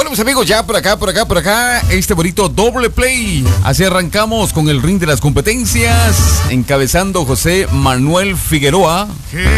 Bueno, mis amigos, ya por acá, este bonito doble play. Así arrancamos con el ring de las competencias, encabezando José Manuel Figueroa.